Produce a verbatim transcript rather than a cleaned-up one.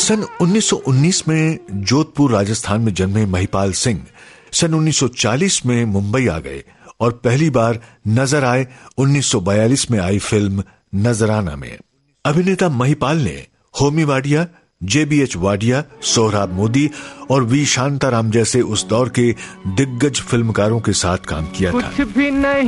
सन उन्नीस सौ उन्नीस में जोधपुर राजस्थान में जन्मे महिपाल सिंह सन उन्नीस सौ चालीस में मुंबई आ गए और पहली बार नजर आए उन्नीस सौ बयालीस में आई फिल्म नजराना में। अभिनेता महिपाल ने होमी वाडिया, जे बी एच वाडिया, सोहराब मोदी और वी शांताराम जैसे उस दौर के दिग्गज फिल्मकारों के साथ काम किया था। कुछ भी नहीं